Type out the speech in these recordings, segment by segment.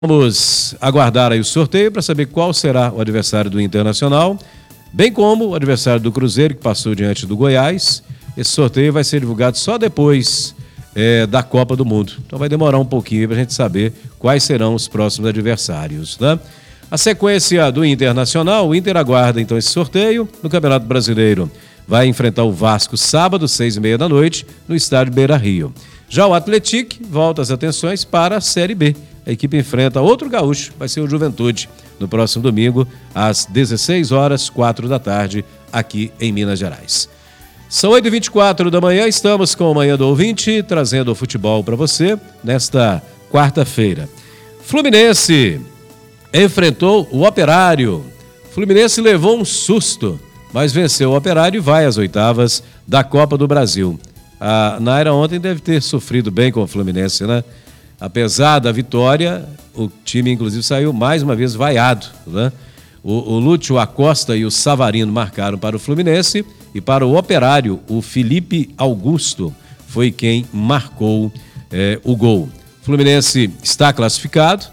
Vamos aguardar aí o sorteio para saber qual será o adversário do Internacional, bem como o adversário do Cruzeiro, que passou diante do Goiás. Esse sorteio vai ser divulgado só depois da Copa do Mundo. Então vai demorar um pouquinho para a gente saber quais serão os próximos adversários, né? A sequência do Internacional, o Inter aguarda então esse sorteio. No Campeonato Brasileiro vai enfrentar o Vasco sábado, 6h30 da noite, no estádio Beira-Rio. Já o Atlético volta as atenções para a Série B. A equipe enfrenta outro gaúcho, vai ser o Juventude, no próximo domingo, às 16h, 4h, aqui em Minas Gerais. São 8h24 da manhã, estamos com o Manhã do Ouvinte, trazendo o futebol para você nesta quarta-feira. Fluminense enfrentou o Operário. Fluminense levou um susto, mas venceu o Operário e vai às oitavas da Copa do Brasil. A Naira ontem deve ter sofrido bem com o Fluminense, né? Apesar da vitória, o time inclusive saiu mais uma vez vaiado, né? O Lúcio Acosta e o Savarino marcaram para o Fluminense e para o Operário, o Felipe Augusto foi quem marcou o gol. O Fluminense está classificado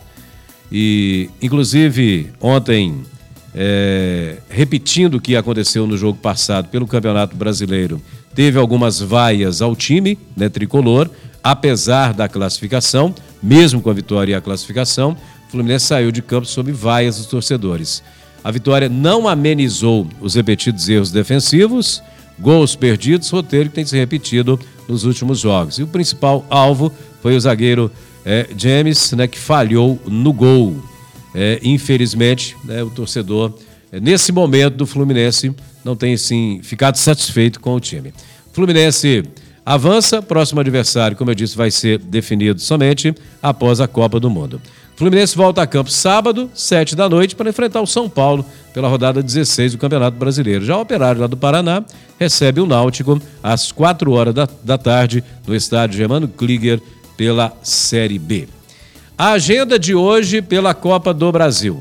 e, inclusive, ontem, repetindo o que aconteceu no jogo passado pelo Campeonato Brasileiro, teve algumas vaias ao time, né, tricolor. Apesar da classificação, mesmo com a vitória e a classificação, o Fluminense saiu de campo sob vaias dos torcedores. A vitória não amenizou os repetidos erros defensivos, gols perdidos, roteiro que tem se repetido nos últimos jogos. E o principal alvo foi o zagueiro James, né, que falhou no gol. Infelizmente, né, o torcedor, nesse momento do Fluminense, não tem assim, ficado satisfeito com o time. Fluminense avança, próximo adversário, como eu disse, vai ser definido somente após a Copa do Mundo. Fluminense volta a campo sábado, 7 da noite, para enfrentar o São Paulo pela rodada 16 do Campeonato Brasileiro. Já o Operário lá do Paraná recebe o Náutico às 4h da tarde no estádio Germano Krieger pela Série B. A agenda de hoje pela Copa do Brasil.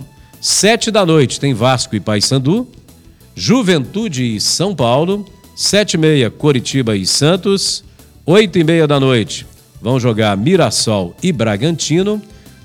7 da noite tem Vasco e Paysandu, Juventude e São Paulo, 7h30, Coritiba e Santos. 8h30 da noite vão jogar Mirassol e Bragantino.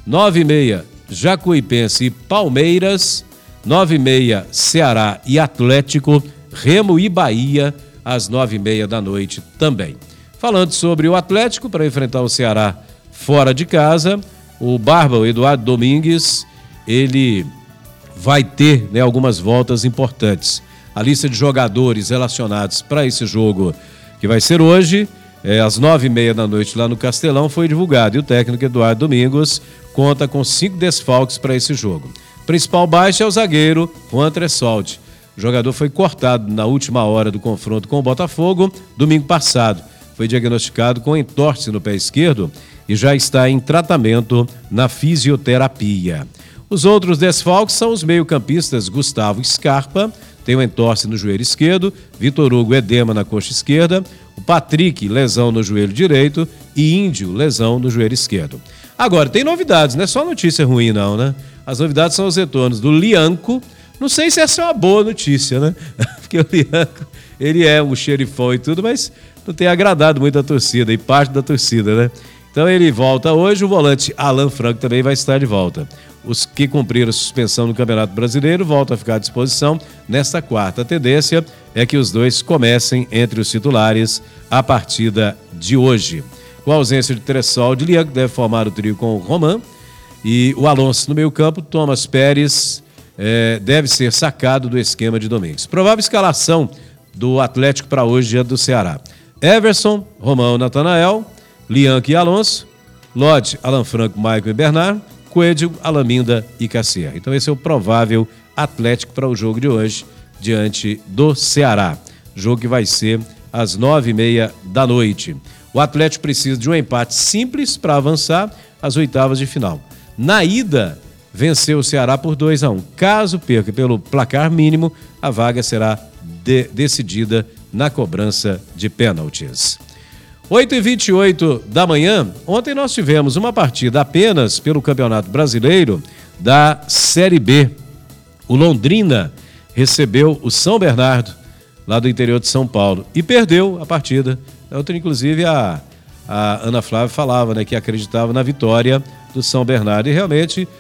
9h30, Jacuipense e Palmeiras. 9h30, Ceará e Atlético. Remo e Bahia, às 9h30 da noite também. Falando sobre o Atlético, para enfrentar o Ceará fora de casa, o Barba, o Eduardo Domingues, ele vai ter, né, algumas voltas importantes. A lista de jogadores relacionados para esse jogo, que vai ser hoje, às 9h30 da noite lá no Castelão, foi divulgado. E o técnico Eduardo Domingos conta com 5 desfalques para esse jogo. O principal baixo é o zagueiro Juan Tressoldi. O jogador foi cortado na última hora do confronto com o Botafogo, domingo passado. Foi diagnosticado com entorse no pé esquerdo e já está em tratamento na fisioterapia. Os outros desfalques são os meio-campistas Gustavo Scarpa, tem um entorse no joelho esquerdo, Vitor Hugo, edema na coxa esquerda, o Patrick, lesão no joelho direito, e Índio, lesão no joelho esquerdo. Agora, tem novidades, não é só notícia ruim não, né? As novidades são os retornos do Lianco. Não sei se essa é uma boa notícia, né? Porque o Lianco, ele é um xerifão e tudo, mas não tem agradado muito a torcida, e parte da torcida, né? Então ele volta hoje, o volante Alan Franco também vai estar de volta. Os que cumpriram a suspensão no Campeonato Brasileiro voltam a ficar à disposição nesta quarta. A tendência é que os dois comecem entre os titulares a partida de hoje. Com a ausência de Tressoldi, Lianco deve formar o trio com o Roman e o Alonso no meio-campo. Thomas Pérez deve ser sacado do esquema de Domingos. Provável escalação do Atlético para hoje diante do Ceará: Everson, Romão, Natanael, Lianco e Alonso, Lodge, Alan Franco, Maicon e Bernard, Coelho, Alaminda e Cassier. Então esse é o provável Atlético para o jogo de hoje, diante do Ceará. Jogo que vai ser às 9h30 da noite. O Atlético precisa de um empate simples para avançar às oitavas de final. Na ida, venceu o Ceará por 2-1. Caso perca pelo placar mínimo, a vaga será decidida na cobrança de pênaltis. 8h28 da manhã, ontem nós tivemos uma partida apenas pelo Campeonato Brasileiro da Série B. O Londrina recebeu o São Bernardo, lá do interior de São Paulo, e perdeu a partida. Ontem, inclusive, a Ana Flávia falava, né, que acreditava na vitória do São Bernardo. E realmente